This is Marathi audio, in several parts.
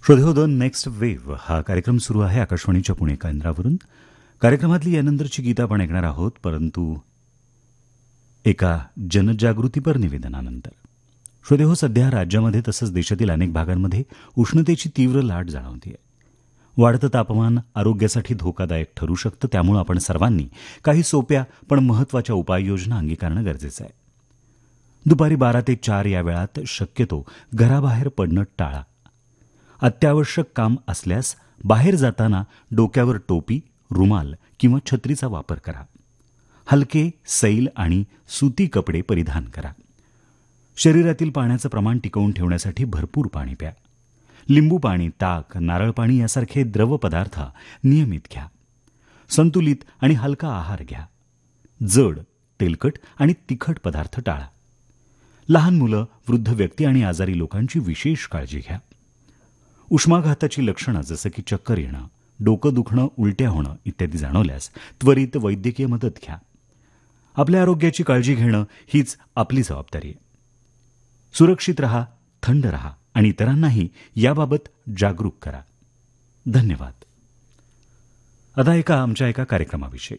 श्रोतेहो, द नेक्स्ट वेव्ह हा कार्यक्रम सुरू आहे आकाशवाणीच्या पुणे केंद्रावरून. कार्यक्रमातली यानंतरची गीतं आपण ऐकणार आहोत, परंतु एका जनजागृतीपर निवेदनानंतर. श्रोतेहो, सध्या राज्यामध्ये तसंच देशातील अनेक भागांमध्ये उष्णतेची तीव्र लाट जाणवते. वाढतं तापमान आरोग्यासाठी धोकादायक ठरू शकतं, त्यामुळे आपण सर्वांनी काही सोप्या पण महत्त्वाच्या उपाययोजना अंगीकारणं गरजेचं आहे. दुपारी 12 ते 4 या वेळात शक्यतो घराबाहेर पडणं टाळा. अत्यावश्यक काम असल्यास बाहेर जाताना डोक्यावर टोपी, रुमाल किंवा छत्रीचा वापर करा. हलके, सैल आणि सुती कपडे परिधान करा. शरीरातील पाण्याचं प्रमाण टिकवून ठेवण्यासाठी भरपूर पाणी प्या. लिंबू पाणी, ताक, नारळ पाणी यासारखे द्रव पदार्थ नियमित घ्या. संतुलित आणि हलका आहार घ्या. जड, तेलकट आणि तिखट पदार्थ टाळा. लहान मुलं, वृद्ध व्यक्ती आणि आजारी लोकांची विशेष काळजी घ्या. उष्माघाताची लक्षणं जसं की चक्कर येणं, डोकं दुखणं, उलट्या होणं इत्यादी जाणवल्यास त्वरित वैद्यकीय मदत घ्या. आपल्या आरोग्याची काळजी घेणं हीच आपली जबाबदारी आहे. सुरक्षित रहा, थंड रहा आणि इतरांनाही याबाबत जागरूक करा. धन्यवाद. आता ऐका आमच्या एका कार्यक्रमाविषयी.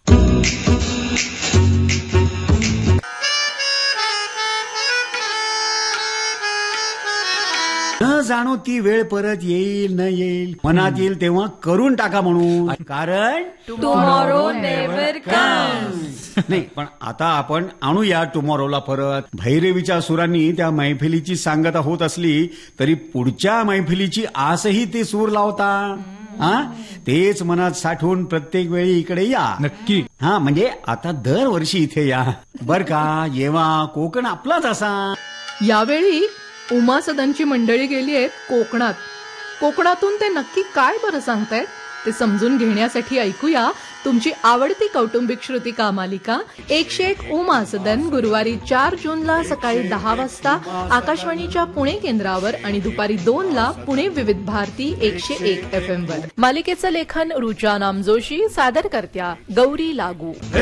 न जाणो ती वेळ परत येईल न येईल, मनात येईल तेव्हा करून टाका म्हणून, कारण टुमॉरो नेव्हर कम्स. नाही, पण आता आपण आणूया टुमॉरोला परत. भैरवीच्या सुरांनी त्या मैफिलीची सांगता होत असली तरी पुढच्या मैफिलीची आसही ते सूर लावता. तेच मनात साठवून प्रत्येक वेळी इकडे या. नक्की. म्हणजे आता दरवर्षी इथे या बर का. येवा कोकण आपलाच असा. यावेळी उमा सदनची मंडळी गेली आहेत कोकणात. कोकणातून ते नक्की काय बरं सांगतायत ते समजून घेण्यासाठी ऐकूया तुमची आवडती कौटुंबिक श्रुतिका मालिका 101 उमा सदन, गुरुवारी 4 जूनला सकाळी 10 वाजता आकाशवाणीच्या पुणे केंद्रावर आणि दुपारी 2ला पुणे विविध भारती 101 FM वर. मालिकेचं लेखन रुचा नामजोशी, सादर करत्या गौरी लागू.